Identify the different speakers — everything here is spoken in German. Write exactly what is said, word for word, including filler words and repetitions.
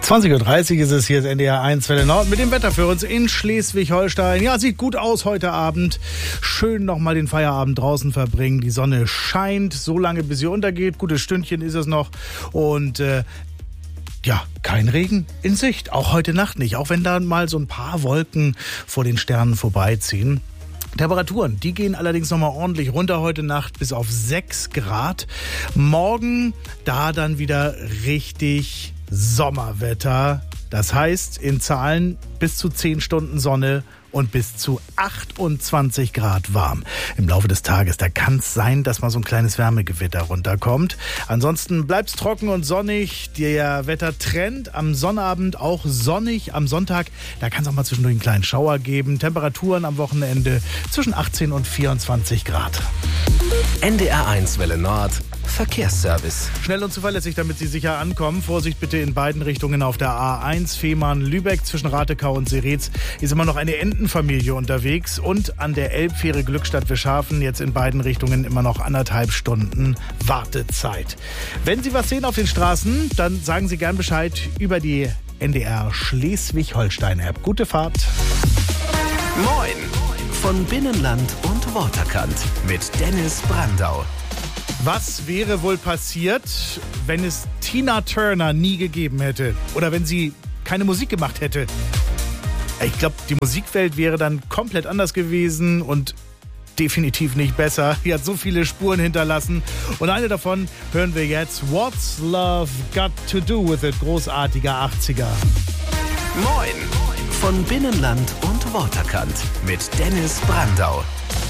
Speaker 1: zwanzig Uhr dreißig ist es, hier ist N D R eins Welle Nord mit dem Wetter für uns in Schleswig-Holstein. Ja, sieht gut aus heute Abend. Schön nochmal den Feierabend draußen verbringen. Die Sonne scheint so lange, bis sie untergeht. Gutes Stündchen ist es noch. Und äh, ja, kein Regen in Sicht. Auch heute Nacht nicht. Auch wenn da mal so ein paar Wolken vor den Sternen vorbeiziehen. Temperaturen, die gehen allerdings nochmal ordentlich runter heute Nacht bis auf sechs Grad. Morgen da dann wieder richtig Sommerwetter. Das heißt in Zahlen bis zu zehn Stunden Sonne und bis zu achtundzwanzig Grad warm. Im Laufe des Tages, da kann es sein, dass mal so ein kleines Wärmegewitter runterkommt. Ansonsten bleibt es trocken und sonnig. Der Wettertrend am Sonnabend auch sonnig. Am Sonntag, da kann es auch mal zwischendurch einen kleinen Schauer geben. Temperaturen am Wochenende zwischen achtzehn und vierundzwanzig Grad.
Speaker 2: N D R eins Welle Nord Verkehrsservice.
Speaker 1: Schnell und zuverlässig, damit Sie sicher ankommen. Vorsicht bitte in beiden Richtungen auf der A eins Fehmarn-Lübeck. Zwischen Ratekau und Seretz ist immer noch eine Entenfamilie unterwegs. Und an der Elbfähre Glückstadt-Wischhafen jetzt in beiden Richtungen immer noch anderthalb Stunden Wartezeit. Wenn Sie was sehen auf den Straßen, dann sagen Sie gern Bescheid über die N D R Schleswig-Holstein-App. Gute Fahrt.
Speaker 2: Moin von Binnenland und Waterkant mit Dennis Brandau.
Speaker 1: Was wäre wohl passiert, wenn es Tina Turner nie gegeben hätte? Oder wenn sie keine Musik gemacht hätte? Ich glaube, die Musikwelt wäre dann komplett anders gewesen und definitiv nicht besser. Sie hat so viele Spuren hinterlassen. Und eine davon hören wir jetzt. What's Love Got to Do with It? Großartiger achtziger.
Speaker 2: Moin von Binnenland und Waterkant mit Dennis Brandau.